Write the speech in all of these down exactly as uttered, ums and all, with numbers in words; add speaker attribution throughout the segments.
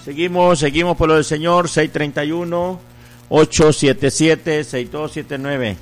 Speaker 1: Seguimos, seguimos por lo del Señor, seis treinta y uno, ocho siete siete, seis dos siete nueve.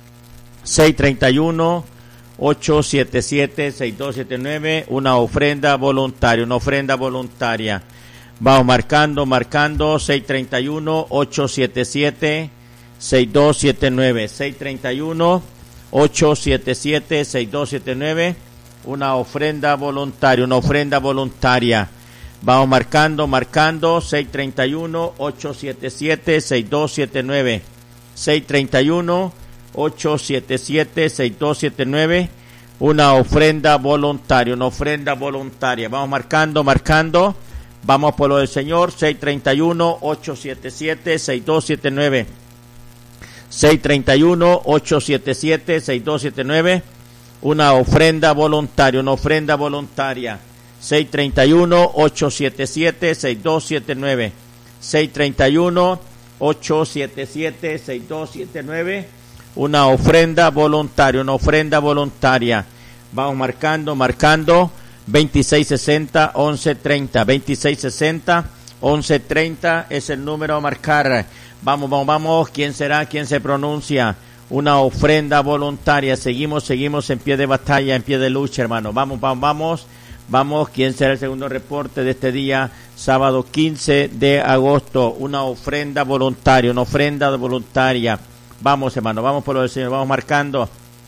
Speaker 1: seis treinta y uno, ocho siete siete, seis dos siete nueve, una ofrenda voluntaria, una ofrenda voluntaria. Vamos marcando, marcando, seis treinta y uno, ocho siete siete, seis dos siete nueve, seis treinta y uno, ocho siete siete, seis dos siete nueve, una ofrenda voluntaria, una ofrenda voluntaria. Vamos marcando, marcando, seis treinta y uno, ocho siete siete, seis dos siete nueve, seis treinta y uno, ocho siete siete, seis dos siete nueve, una ofrenda voluntaria, una ofrenda voluntaria. Vamos marcando, marcando, vamos por lo del Señor, seis treinta y uno, ocho siete siete, seis dos siete nueve, seis treinta y uno, ocho siete siete, seis dos siete nueve, una ofrenda voluntaria, una ofrenda voluntaria. seis treinta y uno, ocho siete siete, seis dos siete nueve, seis treinta y uno, ocho siete siete, seis dos siete nueve, una ofrenda voluntaria, una ofrenda voluntaria. Vamos marcando, marcando, veintiséis sesenta, once treinta, veintiséis sesenta, once treinta es el número a marcar. Vamos, vamos, vamos, ¿quién será? ¿Quién se pronuncia? Una ofrenda voluntaria. Seguimos, seguimos en pie de batalla, en pie de lucha, hermano. Vamos, vamos, vamos. Vamos, ¿quién será el segundo reporte de este día? Sábado quince de agosto, una ofrenda voluntaria, una ofrenda voluntaria. Vamos, hermano, vamos por lo del Señor, vamos marcando.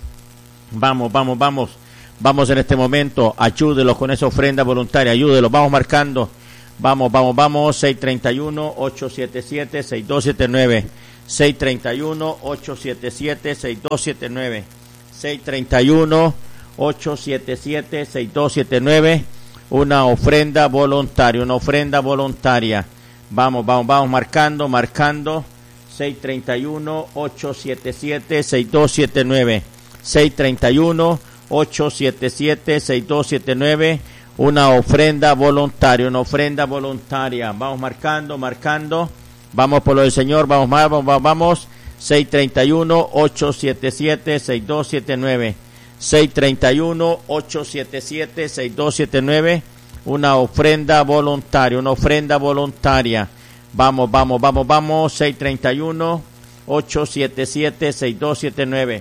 Speaker 1: Vamos, vamos, vamos. Vamos en este momento, ayúdelos con esa ofrenda voluntaria, ayúdelos, vamos marcando. Vamos, vamos, vamos, seis treinta y uno, ocho siete siete, seis dos siete nueve. seis treinta y uno, ocho siete siete, seis dos siete nueve. seis treinta y uno, ocho siete siete, seis dos siete nueve, una ofrenda voluntaria, una ofrenda voluntaria. Vamos, vamos, vamos marcando, marcando, seis treinta y uno, ocho siete siete, seis dos siete nueve, seis treinta y uno, ocho siete siete, seis dos siete nueve, una ofrenda voluntaria, una ofrenda voluntaria. Vamos marcando, marcando, vamos por lo del Señor, vamos, vamos, vamos, vamos, seis treinta y uno, ocho siete siete, seis dos siete nueve. seis treinta y uno, ocho siete siete, seis dos siete nueve, una ofrenda voluntaria, una ofrenda voluntaria. Vamos, vamos, vamos, vamos, seis treinta y uno, ocho siete siete, seis dos siete nueve.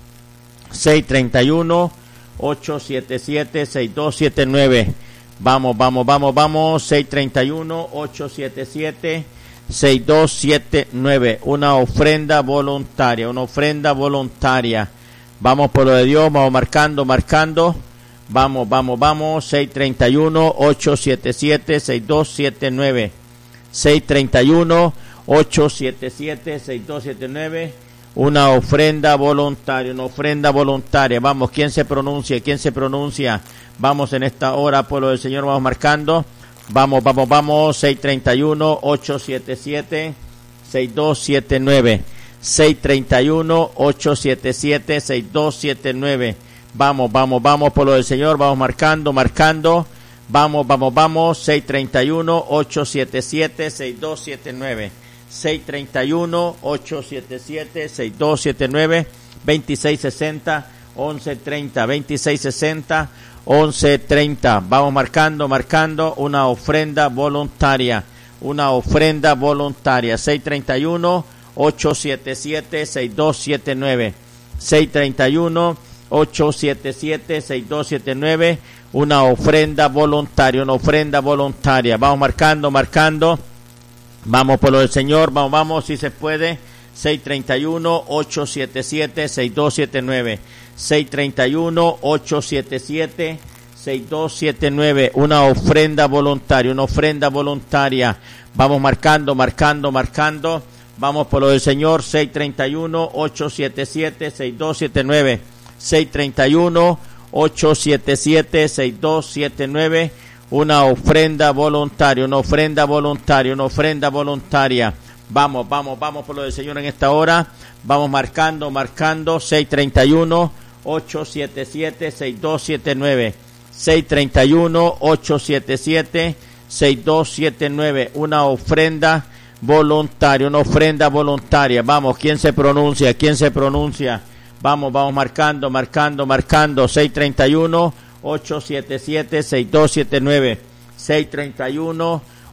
Speaker 1: seis treinta y uno, ocho siete siete, seis dos siete nueve. Vamos, vamos, vamos, vamos, seis treinta y uno, ocho siete siete, seis dos siete nueve, una ofrenda voluntaria, una ofrenda voluntaria. Vamos por lo de Dios, vamos marcando, marcando. Vamos, vamos, vamos. seis treinta y uno, ocho siete siete, seis dos siete nueve. seis treinta y uno, ocho siete siete, seis dos siete nueve. Una ofrenda voluntaria, una ofrenda voluntaria. Vamos, ¿quién se pronuncia? ¿Quién se pronuncia? Vamos en esta hora por lo del Señor, vamos marcando. Vamos, vamos, vamos. seis treinta y uno, ocho siete siete, seis dos siete nueve. seis treinta y uno, ocho siete siete, seis dos siete nueve. Vamos, vamos, vamos por lo del Señor, vamos marcando, marcando. Vamos, vamos, vamos. seis treinta y uno, ocho siete siete, seis dos siete nueve. seis treinta y uno, ocho siete siete, seis dos siete nueve. veintiséis sesenta, once treinta, veintiséis sesenta, once treinta. Vamos marcando, marcando, una ofrenda voluntaria, una ofrenda voluntaria. seis treinta y uno, ocho siete siete, seis dos siete nueve. seis treinta y uno, ocho siete siete, seis dos siete nueve, una ofrenda voluntaria, una ofrenda voluntaria. Vamos marcando, marcando. Vamos por lo del Señor, vamos, vamos, si se puede. seis treinta y uno, ocho siete siete, seis dos siete nueve. seis treinta y uno, ocho siete siete, seis dos siete nueve, una ofrenda voluntaria, una ofrenda voluntaria. Vamos marcando, marcando, marcando. Vamos por lo del Señor, seis treinta y uno, ocho siete siete, seis dos siete nueve. seis treinta y uno, ocho siete siete, seis dos siete nueve, una ofrenda voluntaria, una ofrenda voluntaria, una ofrenda voluntaria. Vamos, vamos, vamos por lo del Señor en esta hora. Vamos marcando, marcando, seis treinta y uno, ocho siete siete, seis dos siete nueve. seis treinta y uno, ocho siete siete, seis dos siete nueve, una ofrenda voluntaria, una ofrenda voluntaria. Vamos, ¿quién se pronuncia? ¿Quién se pronuncia? Vamos, vamos marcando, marcando, marcando. seis treinta y uno, ocho siete siete, seis dos siete nueve. seis treinta y uno,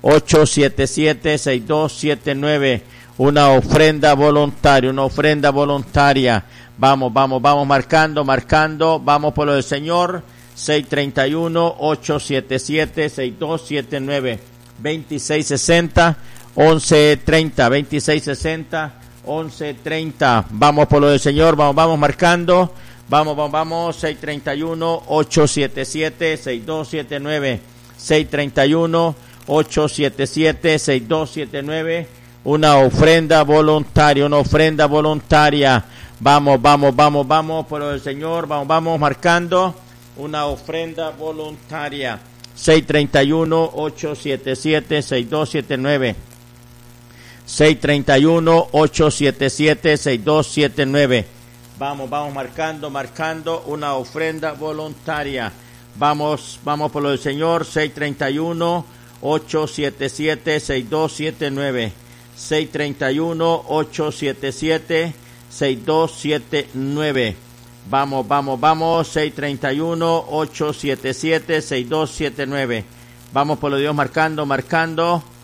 Speaker 1: ocho siete siete, seis dos siete nueve. Una ofrenda voluntaria, una ofrenda voluntaria. Vamos, vamos, vamos marcando, marcando. Vamos por lo del Señor. seis tres uno, ocho siete siete, seis dos siete nueve. veintiséis sesenta, once treinta. veintiséis sesenta, once treinta. Vamos por lo del Señor. Vamos, vamos marcando. Vamos, vamos, vamos. seis tres uno, ocho siete siete, seis dos siete nueve. seis tres uno, ocho siete siete, seis dos siete nueve. Una ofrenda voluntaria, una ofrenda voluntaria. Vamos, vamos, vamos, vamos por el Señor. Vamos, vamos marcando una ofrenda voluntaria. seis tres uno, ocho siete siete, seis dos siete nueve. seis tres uno, ocho siete siete, seis dos siete nueve. Vamos, vamos marcando, marcando una ofrenda voluntaria. Vamos, vamos por lo del Señor. seis tres uno, ocho siete siete, seis dos siete nueve. seis tres uno, ocho siete siete, seis dos siete nueve. Vamos, vamos, vamos. seis tres uno, ocho siete siete, seis dos siete nueve. Vamos por lo de Dios marcando, marcando.